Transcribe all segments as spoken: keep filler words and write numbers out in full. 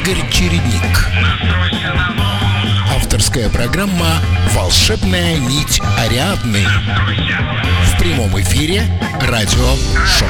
Игорь Чередник. Авторская программа «Волшебная нить Ариадны». В прямом эфире радио «Шок».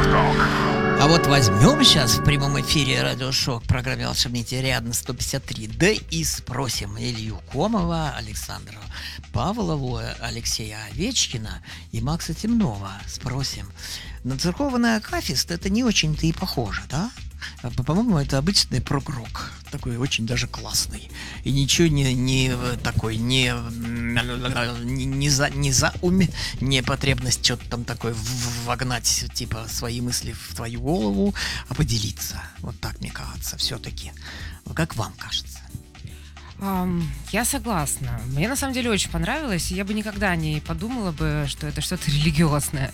А вот возьмем сейчас в прямом эфире радиошок в программе «Волшебная нить Ариадны» сто пятьдесят три, да и спросим Илью Комова, Александра Павлову, Алексея Овечкина и Макса Темнова. Спросим. На церковный акафист это не очень-то и похоже, да? По-моему, это обычный прог-рок, такой очень даже классный. И ничего не, не такой, не, не, не за, не за ум, не потребность что-то там такое вогнать, типа, свои мысли в твою голову, а поделиться. Вот так, мне кажется, все-таки. Как вам кажется? Um, я согласна. Мне на самом деле очень понравилось, и я бы никогда не подумала бы, что это что-то религиозное.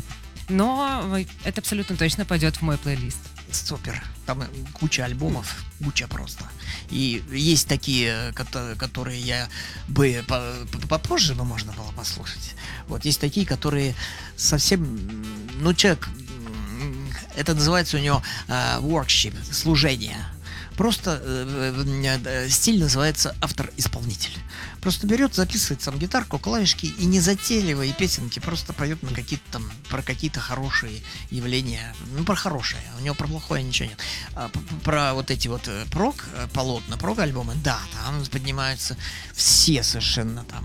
Но это абсолютно точно пойдет в мой плейлист. Супер. Там куча альбомов, куча просто. И есть такие, которые я бы попозже бы можно было послушать. Вот есть такие, которые совсем, ну человек, это называется у него uh, worship, служение. Просто э, э, стиль называется автор-исполнитель. Просто берет, записывает сам гитарку, клавишки и незатейливые песенки просто поет на какие-то там, про какие-то хорошие явления. Ну, про хорошее. У него про плохое ничего нет. А про вот эти вот прог, полотна, прог-альбомы, да, там поднимаются все совершенно там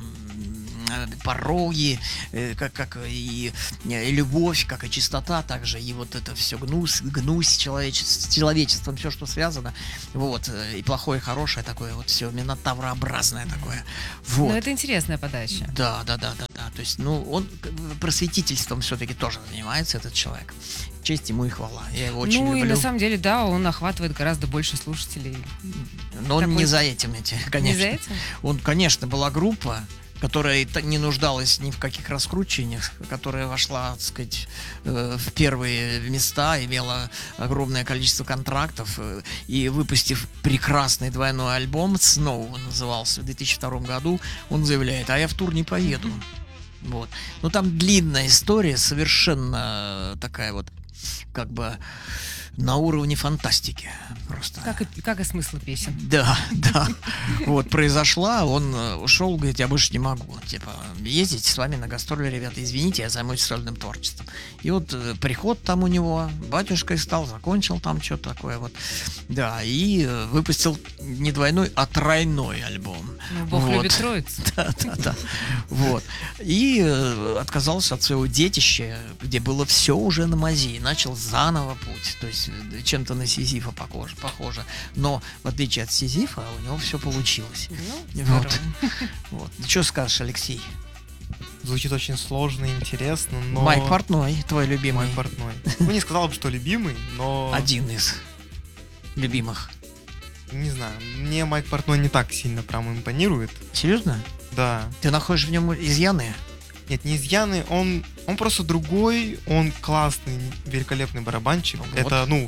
пороги, как, как и, и любовь, как и чистота, также и вот это все гнус, гнусь человече, с человечеством, все, что связано, вот, и плохое, и хорошее такое, вот все минотаврообразное такое. Вот. Ну, это интересная подача. Да, да, да, да, да. То есть, ну, он просветительством все-таки тоже занимается, этот человек. Честь ему и хвала. Я его очень ну, люблю. Ну, и на самом деле, да, он охватывает гораздо больше слушателей. Но он Такой... не за этим, эти, конечно. Не за этим? Он, конечно, была группа, которая не нуждалась ни в каких раскручиваниях, которая вошла, так сказать, в первые места, имела огромное количество контрактов, и выпустив прекрасный двойной альбом, «Snow» он назывался, в две тысячи втором году, он заявляет: а я в тур не поеду. Вот. Но там длинная история, совершенно такая вот, как бы, на уровне фантастики просто. Как и, как и смысл песен. Да, да. Вот, произошла, он ушел, говорит, я больше не могу. Типа, ездите с вами на гастроли, ребята, извините, я займусь сольным творчеством. И вот приход там у него, батюшкой стал, закончил там что-то такое вот. Да, и выпустил не двойной, а тройной альбом. Ну, Бог вот. любит троицу. Да, да, да. Вот. И отказался от своего детища, где было все уже на мази, и начал заново путь. То есть чем-то на Сизифа похоже, похоже. Но в отличие от Сизифа у него все получилось. Ну, вот. Вот. Что скажешь, Алексей? Звучит очень сложно и интересно, но... Майк Портной, твой любимый. Майк Портной. Ну, не сказал бы, что любимый, но... Один из любимых. Не знаю, мне Майк Портной не так сильно прям импонирует. Серьезно? Да. Ты находишь в нем изъяны? Нет, не изъяны, он, он просто другой, он классный, великолепный барабанщик. Вот. Это, ну,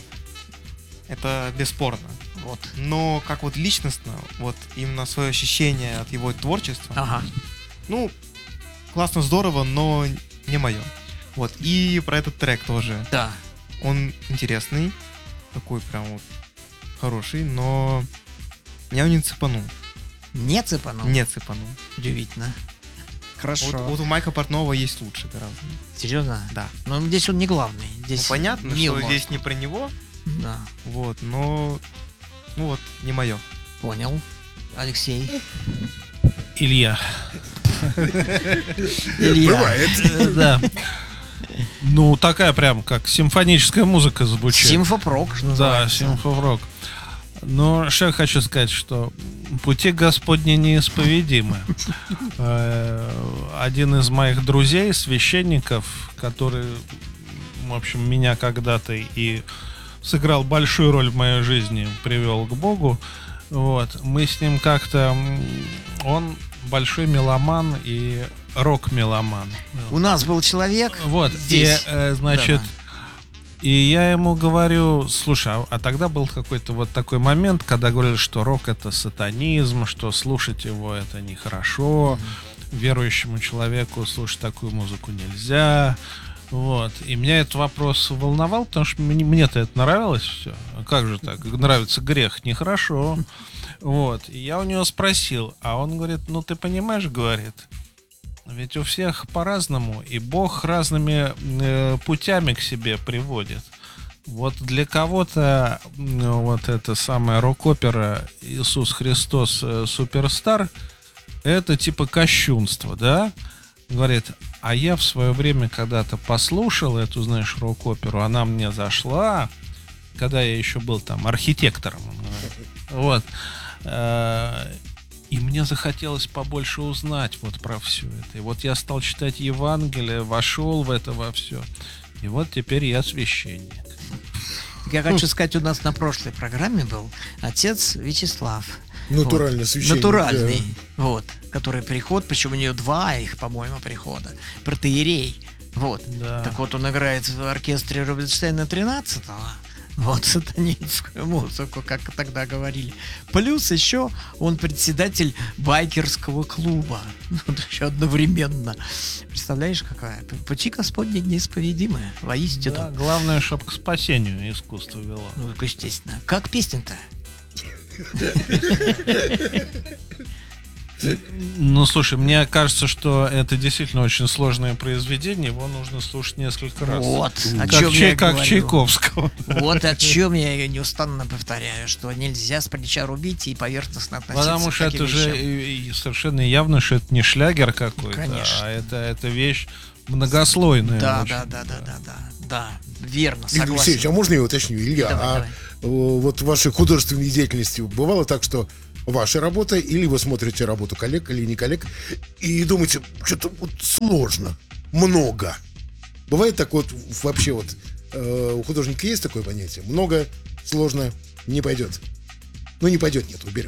это бесспорно. Вот. Но как вот личностно, вот именно свое ощущение от его творчества, ага. ну, классно, здорово, но не мое. Вот, и про этот трек тоже. Да. Он интересный, такой прям вот хороший, но меня он не цепанул. Не цепанул? Не цепанул. Удивительно. Хорошо. Вот, вот у Майка Портнова есть лучше гораздо. Серьезно? Да. Но здесь он не главный. Здесь ну, понятно, не что может. здесь не про него. Да. Вот, но... Ну вот, не мое. Понял. Алексей. Илья. Илья. Бывает. Да. Ну, такая прям, как симфоническая музыка звучит. Симфопрок Да, называется. симфопрок. Но что я хочу сказать, что пути Господни неисповедимы. Один из моих друзей, священников, который, в общем, меня когда-то и сыграл большую роль в моей жизни, привел к Богу. Вот. Мы с ним как-то... Он большой меломан и рок-меломан. У нас был человек Вот. здесь. И, э, значит... Да. И я ему говорю, слушай, а, а тогда был какой-то вот такой момент, когда говорили, что рок — это сатанизм, что слушать его — это нехорошо, mm-hmm. верующему человеку слушать такую музыку нельзя. Вот. И меня этот вопрос волновал, потому что мне, мне-то это нравилось все. Как же так? Нравится грех, нехорошо. Вот. И я у него спросил, а он говорит, ну ты понимаешь, говорит, ведь у всех по-разному, и Бог разными э, путями к себе приводит. Вот для кого-то ну, вот эта самая рок-опера «Иисус Христос э, Суперстар» это типа кощунство, да? Говорит, а я в свое время когда-то послушал эту, знаешь, рок-оперу, она мне зашла, когда я еще был там архитектором. Вот. И мне захотелось побольше узнать вот про все это. И вот я стал читать Евангелие, вошел в это во все. И вот теперь я священник. Я хочу сказать, у нас на прошлой программе был отец Вячеслав. Натуральный Вот. священник. Натуральный, Да. вот, который приход, причем у нее два их, по-моему, прихода. Протоиерей. Вот. Да. Так вот, он играет в оркестре Рубинштейна тринадцатого. Вот, сатанинскую музыку, как тогда говорили. Плюс еще он председатель байкерского клуба. Вот еще одновременно. Представляешь, какая? Пути Господни неисповедимые. Воистину. Да, главное, чтобы к спасению искусство вело. Ну, естественно. Как песня-то? Ну, слушай, мне кажется, что это действительно очень сложное произведение, его нужно слушать несколько раз. Вот, о Как, чем Чай- я как говорю. Чайковского. Вот о чем я ее неустанно повторяю, что нельзя с плеча рубить и поверхностно относиться Потому к что таким это же вещам. и- и совершенно явно, что это не шлягер какой-то, Конечно. а это, это вещь многослойная. Да, очень. да, да, да, да, да, да, верно, Игорь Алексеевич, а согласен. можно я уточню? Илья, Давай, а давай. э, вот в вашей художественной деятельности бывало так, что ваша работа, или вы смотрите работу коллег, или не коллег, и думаете, что-то вот сложно, много. Бывает так вот вообще вот, э, у художника есть такое понятие? Много, сложно, не пойдет. Ну, не пойдет, нет, уберем.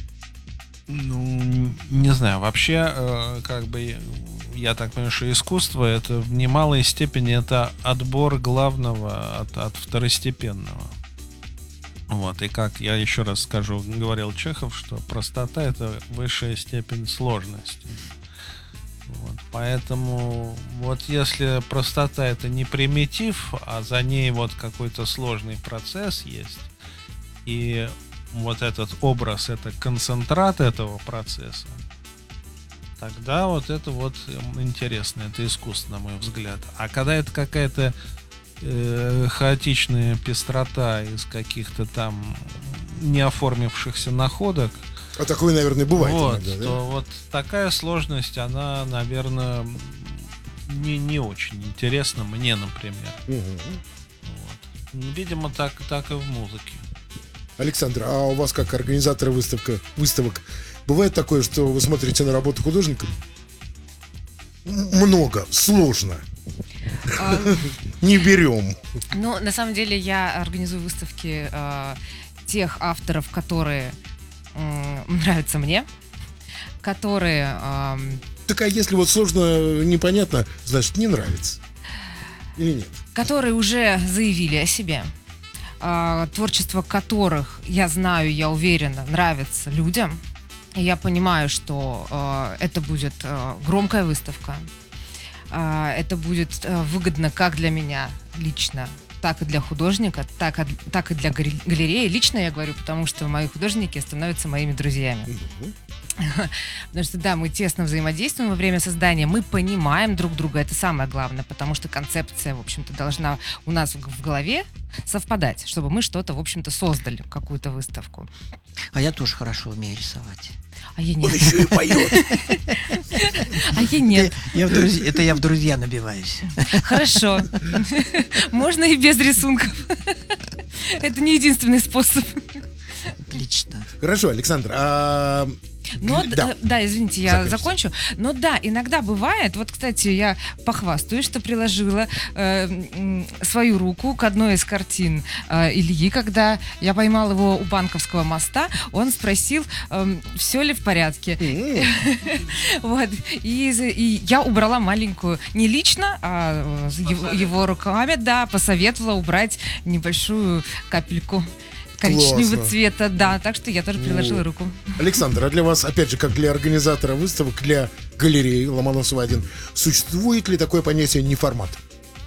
Ну, не знаю, вообще, э, как бы, я так понимаю, что искусство, это в немалой степени это отбор главного от, от второстепенного. Вот, и как я еще раз скажу, говорил Чехов, что простота — это высшая степень сложности. Вот, поэтому вот если простота — это не примитив, а за ней вот какой-то сложный процесс есть, и вот этот образ — это концентрат этого процесса, тогда вот это вот интересно, это искусство, на мой взгляд. А когда это какая-то э, хаотичная пестрота из каких-то там неоформившихся находок, А такое, наверное, бывает вот, иногда, да? то вот такая сложность, она, наверное, не, не очень интересна мне, например. Мгм. Вот. Видимо, так, так и в музыке. Александр, а у вас как организатора выставка, выставок бывает такое, что вы смотрите на работу художника? М- Много, сложно. А, Не берем. Ну, на самом деле, я организую выставки э, тех авторов, которые м, нравятся мне, которые... эм, Так а если вот сложно, непонятно, значит, не нравится. Или нет? которые уже заявили о себе, а, творчество которых, я знаю, я уверена, нравится людям. И я понимаю, что а, это будет а, громкая выставка. А, это будет а, выгодно как для меня лично, так и для художника, так, и- так и для гале- галереи. Лично я говорю, потому что мои художники становятся моими друзьями. Потому что, да, мы тесно взаимодействуем во время создания, мы понимаем друг друга, это самое главное, потому что концепция, в общем-то, должна у нас в в голове совпадать, чтобы мы что-то, в общем-то, создали, какую-то выставку. А я тоже хорошо умею рисовать. А я Он нет. еще и поет. А я нет. Я в друзья, это я в друзья набиваюсь. Хорошо. Можно и без рисунков. Это не единственный способ. Отлично. Хорошо, Александр, а... Но, Да. да. да, извините, я Закончите. закончу. Но да, иногда бывает, вот, кстати, я похвастаюсь, что приложила э, м, свою руку к одной из картин э, Ильи, когда я поймала его у Банковского моста, он спросил, все ли в порядке. м, Вот. И, за- и я убрала маленькую, не лично, а э, его, его руками, да, посоветовала убрать небольшую капельку коричневого Классно. цвета, да, так что я тоже приложила Ну, руку. Александр, а для вас, опять же, как для организатора выставок, для галереи Ломоносова один, существует ли такое понятие неформат?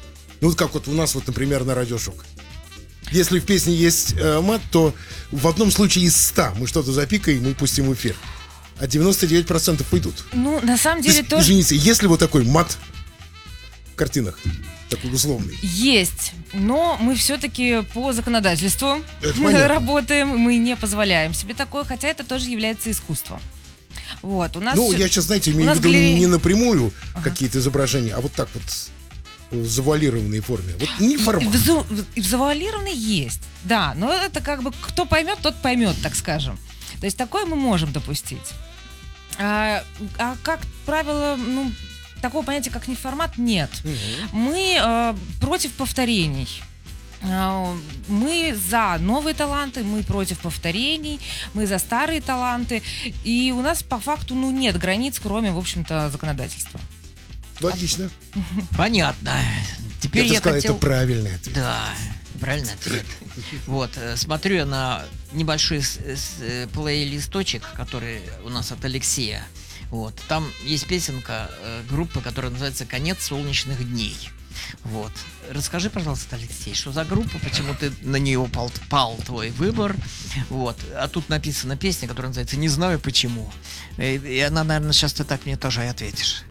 Ну вот как вот у нас вот, например, на радиошок. Если в песне есть э, мат, то в одном случае из ста мы что-то запикаем и пустим в эфир. А девяносто девять процентов уйдут. Ну, на самом То деле есть, тоже извините, есть ли вот такой мат в картинах? Такой условный. есть, но мы все-таки по законодательству Это понятно. работаем, мы не позволяем себе такое, хотя это тоже является искусством. Вот, у нас Ну, всё- я сейчас, знаете, у имею в нас виду галерея- не напрямую какие-то изображения, а вот так вот в завуалированной форме. Вот не формат. В, зу- в- в завуалированной есть, да, но это как бы кто поймет, тот поймет, так скажем. То есть такое мы можем допустить. А, а как правило, ну, такого понятия, как неформат, нет. Мы э, против повторений. Э, Мы за новые таланты, мы против повторений, мы за старые таланты. И у нас по факту ну, нет границ, кроме, в общем-то, законодательства. Логично. Понятно. Теперь Я я, бы сказал, хотел... это правильный ответ. Да, правильный ответ. Вот, э, смотрю я на небольшой с- с- э, плейлисточек, который у нас от Алексея. Вот, там есть песенка э, группы, которая называется «Конец солнечных дней». Вот. Расскажи, пожалуйста, Алексей, что за группа, почему ты на нее пал, пал твой выбор. Вот. А тут написана песня, которая называется «Не знаю почему». И, и она, наверное, сейчас ты так мне тоже и ответишь.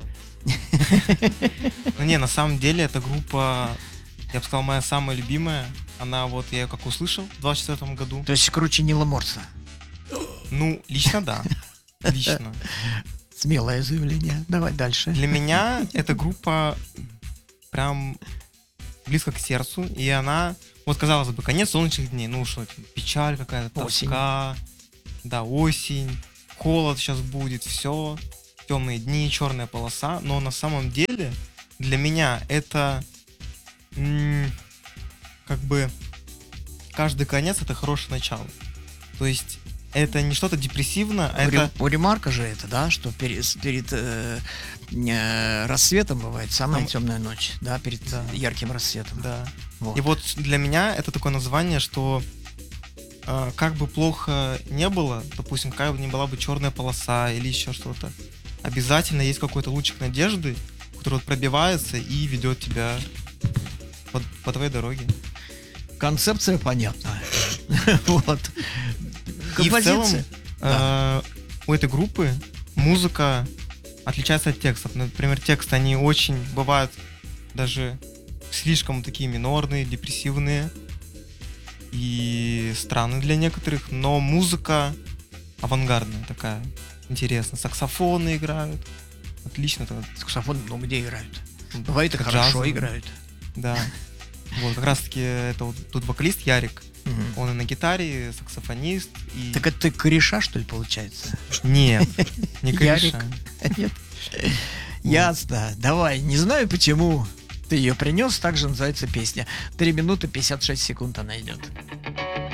Ну не, на самом деле эта группа, я бы сказал, моя самая любимая. Она вот, я ее как услышал в двадцать четвёртом году. То есть круче Нила Морса. Ну, лично да. Лично. Смелое заявление. Давай дальше. Для меня эта группа прям близко к сердцу. И она, вот казалось бы, конец солнечных дней. Ну что, печаль какая-то, Осень. тоска. Да, осень. Холод сейчас будет, все. Темные дни, черная полоса. Но на самом деле для меня это м, как бы каждый конец это хорошее начало. То есть это не что-то депрессивное, а У, это... Ре- у Ремарка же это, да, что перед, перед э, э, рассветом бывает самая Там- темная ночь, да, перед Да. ярким рассветом. Да. Вот. И вот для меня это такое название, что э, как бы плохо не было, допустим, какая бы ни была бы черная полоса или еще что-то, обязательно есть какой-то лучик надежды, который вот пробивается и ведет тебя по, по твоей дороге. Концепция понятна. Вот. И в целом Композиция. э, у этой группы музыка отличается от текстов. Например, тексты, они очень бывают даже слишком такие минорные, депрессивные и странные для некоторых, но музыка авангардная такая, интересная. Саксофоны играют. Отлично. так, Саксофон, ну где играют? Бывает и как хорошо джазовый. играют. Да. Вот, как раз таки это вот тут вокалист Ярик. Мгм. Он и на гитаре, саксофонист. И... Так это ты кореша, что ли, получается? Нет, не Ярик. кореша. Нет. Ясно. Давай. Не знаю почему ты ее принес. Так же называется песня. Три минуты пятьдесят шесть секунд она идет.